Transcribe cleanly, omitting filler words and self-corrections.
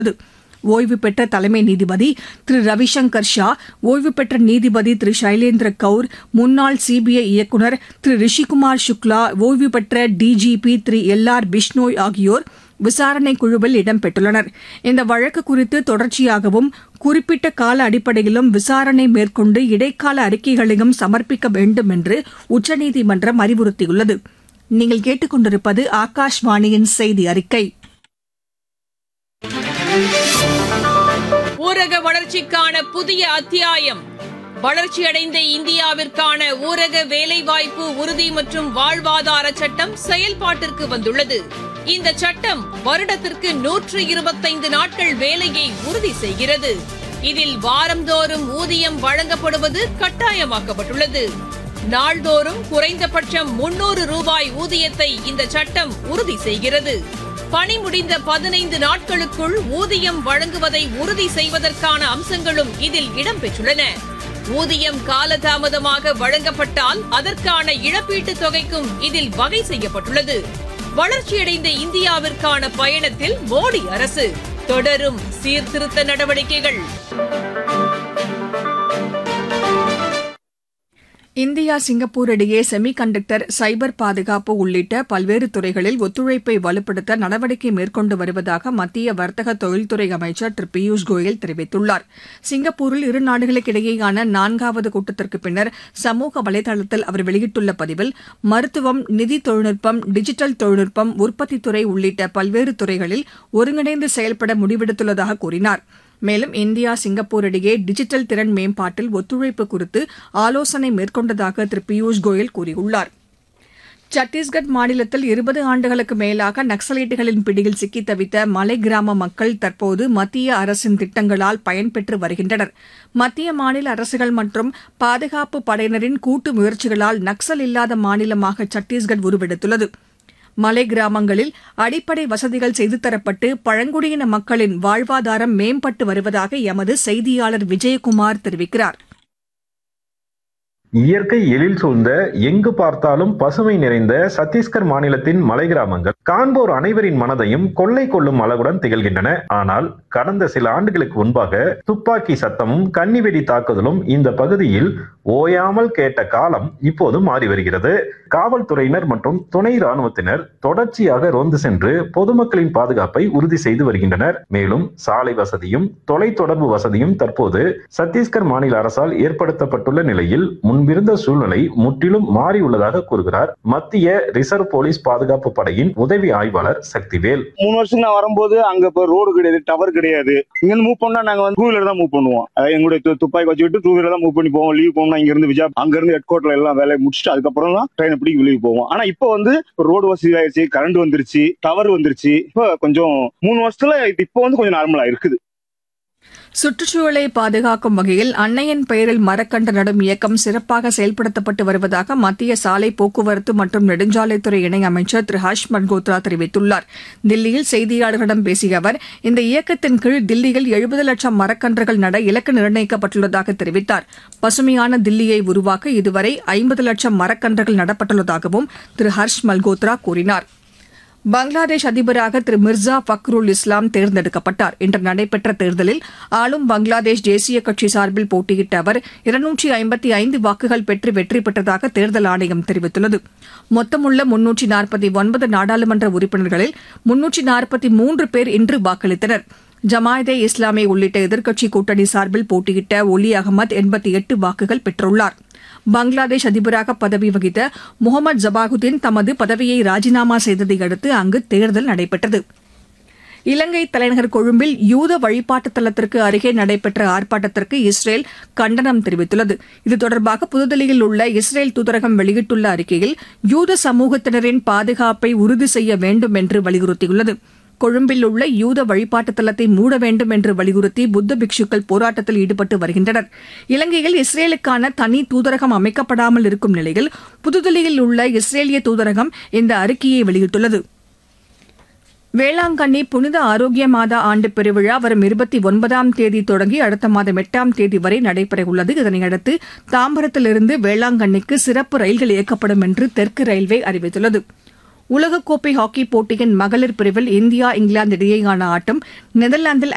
ஓய்வு பெற்ற தலைமை நீதிபதி திரு ரவிசங்கர் ஷா, ஓய்வு பெற்ற நீதிபதி திரு சைலேந்திர கவுர், முன்னாள் சிபிஐ இயக்குநர் திரு ரிஷிகுமார் சுக்லா, ஓய்வு பெற்ற டிஜிபி திரு எல்.ஆர். பிஷ்னோய் ஆகியோர் விசாரணை குழுவில் இடம்பெற்றுள்ளனர். இந்த வழக்கு குறித்து தொடர்ச்சியாகவும் குறிப்பிட்ட கால அடிப்படையிலும் விசாரணை மேற்கொண்டு இடைக்கால அறிக்கைகளையும் சமர்ப்பிக்க வேண்டும் என்று உச்சநீதிமன்றம் அறிவுறுத்தியுள்ளது. நீங்கள் கேட்டுக் கொண்டிருப்பது ஆகாஷ்வாணியின் செய்தி அறிக்கை. ஊரக வளர்ச்சிக்கான புதிய அத்தியாயம். வளர்ச்சியடைந்த இந்தியாவிற்கான ஊரக வேலைவாய்ப்பு உறுதி மற்றும் வாழ்வாதார சட்டம் செயல்பாட்டிற்கு வந்துள்ளது. இந்த சட்டம் வருடத்திற்கு 125 நாட்கள் வேலையை உறுதி செய்கிறது. இதில் வாரந்தோறும் ஊதியம் வழங்கப்படுவது கட்டாயமாக்கப்பட்டுள்ளது. நாள்தோறும் குறைந்தபட்சம் 300 ரூபாய் ஊதியத்தை இந்த சட்டம் உறுதி செய்கிறது. பணி முடிந்த 15 நாட்களுக்குள் ஊதியம் வழங்குவதை உறுதி செய்வதற்கான அம்சங்களும் இதில் இடம்பெற்றுள்ளன. ஊதியம் காலதாமதமாக வழங்கப்பட்டால் அதற்கான இழப்பீட்டுத் தொகைக்கும் இதில் வகை செய்யப்பட்டுள்ளது. வளர்ச்சியடைந்த இந்தியாவிற்கான பயணத்தில் மோடி அரசு தொடரும் சீர்திருத்த நடவடிக்கைகள். இந்தியா சிங்கப்பூர் இடையே செமி கண்டக்டர், சைபர் பாதுகாப்பு உள்ளிட்ட பல்வேறு துறைகளில் ஒத்துழைப்பை வலுப்படுத்த நடவடிக்கை மேற்கொண்டு வருவதாக மத்திய வர்த்தக தொழில்துறை அமைச்சர் திரு பியூஷ் கோயல் தெரிவித்துள்ளார். சிங்கப்பூரில் இரு நாடுகளுக்கிடையேயான 4வது கூட்டத்திற்கு பின்னர் சமூக வலைதளத்தில் அவர் வெளியிட்டுள்ள பதிவில், மருத்துவம், நிதி தொழில்நுட்பம், டிஜிட்டல் தொழில்நுட்பம், உற்பத்தித்துறை உள்ளிட்ட பல்வேறு துறைகளில் ஒருங்கிணைந்து செயல்பட முடிவெடுத்துள்ளதாக கூறினார். மேலும் இந்தியா சிங்கப்பூர் இடையே டிஜிட்டல் திறன் மேம்பாட்டில் ஒத்துழைப்பு குறித்து ஆலோசனை மேற்கொண்டதாக திரு பியூஷ் கோயல் கூறியுள்ளார். சத்தீஸ்கட் மாநிலத்தில் 20 ஆண்டுகளுக்கு மேலாக நக்சலைட்டுகளின் பிடியில் சிக்கித் தவித்த மலை கிராம மக்கள் தற்போது மத்திய அரசின் திட்டங்களால் பயன்பெற்று வருகின்றனர். மத்திய மாநில அரசுகள் மற்றும் பாதுகாப்பு படையினரின் கூட்டு முயற்சிகளால் நக்சல் இல்லாத மாநிலமாக சத்தீஸ்கட் உருவெடுத்துள்ளது. மலை கிராமங்களில் அடிப்படை வசதிகள் செய்து தரப்பட்டு பழங்குடியின மக்களின் வாழ்வாதாரம் மேம்பட்டு வருவதாக எமது செய்தியாளர் விஜயகுமார் தெரிவிக்கிறார். இயற்கை எழில் சூழ்ந்த, எங்கு பார்த்தாலும் பசுமை நிறைந்த சத்தீஸ்கர் மாநிலத்தின் மலை கிராமங்கள் காண்போர் அனைவரின் மனதையும் கொள்ளை கொள்ளும் அளவுடன் திகழ்கின்றன. ஆனால் கடந்த சில ஆண்டுகளுக்கு முன்பாக துப்பாக்கி சத்தமும் கன்னிவெடி தாக்குதலும் இந்த பகுதியில் ஓயாமல் கேட்ட காலம் இப்போது மாறி வருகிறது. காவல்துறையினர் மற்றும் துணை ராணுவத்தினர் தொடர்ச்சியாக ரோந்து சென்று பொதுமக்களின் பாதுகாப்பை உறுதி செய்து வருகின்றனர். மேலும் சாலை வசதியும் தொலைத்தொடர்பு வசதியும் தற்போது சத்தீஸ்கர் மாநில அரசால் ஏற்படுத்தப்பட்டுள்ள நிலையில் முன்பிருந்த சூழ்நிலை முற்றிலும் மாறியுள்ளதாக கூறுகிறார் மத்திய ரிசர்வ் போலீஸ் பாதுகாப்பு படையின் உதவி ஆய்வாளர் சக்திவேல். 3 வருஷத்துக்கு நான் வரும்போது அங்க இப்ப ரோடு கிடையாது, டவர் கிடையாது. இங்க இருந்து மூவ் பண்ணா நாங்க டூ வீலர் தான் மூவ் பண்ணுவோம். எங்களுடைய துப்பாக்கி வச்சுக்கிட்டு டூ வீலர் தான் மூவ் பண்ணி போவோம். லீவ் போனோம்னா இங்க இருந்து அங்க இருந்து ஹெட் குவார்டர்ல எல்லாம் வேலையை முடிச்சுட்டு அதுக்கப்புறம் தான் ட்ரெயினை பிடிக்க வெளியே போவோம். ஆனா இப்ப ரோடு வசதி ஆயிடுச்சு, கரண்ட் வந்துருச்சு, டவர் வந்துருச்சு. இப்ப கொஞ்சம் 3 வருஷத்துல இப்ப கொஞ்சம் நார்மலா இருக்குது. சுற்றுச்சூழலை பாதுகாக்கும் வகையில் அன்னையின் பெயரில் மரக்கன்று நடும் இயக்கம் சிறப்பாக செயல்படுத்தப்பட்டு வருவதாக மத்திய சாலை போக்குவரத்து மற்றும் நெடுஞ்சாலைத்துறை இணையமைச்சர் திரு ஹர்ஷ் மல்கோத்ரா தெரிவித்துள்ளார். தில்லியில் செய்தியாளர்களிடம் பேசிய அவர், இந்த இயக்கத்தின் கீழ் தில்லியில் 70 லட்சம் மரக்கன்றுகள் நட இலக்கு நிர்ணயிக்கப்பட்டுள்ளதாக தெரிவித்தார். பசுமையான தில்லியை உருவாக்க இதுவரை 50 லட்சம் மரக்கன்றுகள் நடப்பட்டுள்ளதாகவும் திரு ஹர்ஷ் மல்கோத்ரா கூறினார். பங்களாதேஷ் அதிபராக திரு மிர்சா ஃபக்ருல் இஸ்லாம் தேர்ந்தெடுக்கப்பட்டார். இன்று நடைபெற்ற தேர்தலில் ஆளும் பங்களாதேஷ் தேசிய கட்சி சார்பில் போட்டியிட்ட அவர் 255 வாக்குகள் பெற்று வெற்றி பெற்றதாக தேர்தல் ஆணையம் தெரிவித்துள்ளது. மொத்தமுள்ள 349 நாடாளுமன்ற உறுப்பினர்களில் 343 பேர் இன்று வாக்களித்தனர். ஜமாயதே இஸ்லாமி உள்ளிட்ட எதிர்க்கட்சி கூட்டணி சார்பில் போட்டியிட்ட ஒலி அகமது 88 வாக்குகள் பெற்றுள்ளார். பங்களாதேஷ் அதிபராக பதவி வகித்த முகமது ஜபாகுதீன் தமது பதவியை ராஜினாமா செய்ததை அடுத்து அங்கு தேர்தல் நடைபெற்றது. இலங்கை தலைநகர் கொழும்பில் யூத வழிபாட்டுத் தலத்திற்கு அருகே நடைபெற்ற ஆர்ப்பாட்டத்திற்கு இஸ்ரேல் கண்டனம் தெரிவித்துள்ளது. இது தொடர்பாக புதுதில்லியில் உள்ள இஸ்ரேல் தூதரகம் வெளியிட்டுள்ள அறிக்கையில், யூத சமூகத்தினரின் பாதுகாப்பை உறுதி செய்ய வேண்டும் என்று வலியுறுத்தியுள்ளது. கொழும்பில் உள்ள யூத வழிபாட்டுத் தலத்தை மூட வேண்டும் என்று வலியுறுத்தி புத்த பிக்ஷுக்கள் போராட்டத்தில் ஈடுபட்டு வருகின்றனர். இலங்கையில் இஸ்ரேலுக்கான தனி தூதரகம் அமைக்கப்படாமல் இருக்கும் நிலையில் புதுதில்லியில் உள்ள இஸ்ரேலிய தூதரகம் இந்த அறிக்கையை வெளியிட்டுள்ளது. வேளாங்கண்ணி புனித ஆரோக்கிய மாதா ஆண்டு பெருவிழா வரும் 29ஆம் தேதி தொடங்கி அடுத்த மாதம் 8ஆம் தேதி வரை நடைபெறவுள்ளது. இதனையடுத்து தாம்பரத்திலிருந்து வேளாங்கண்ணிக்கு சிறப்பு ரயில்கள் இயக்கப்படும் என்று தெற்கு ரயில்வே அறிவித்துள்ளது. உலகக்கோப்பை ஹாக்கிப் போட்டியின் மகளிர் பிரிவில் இந்தியா, இங்கிலாந்து இடையேயான ஆட்டம் நெதர்லாந்தில்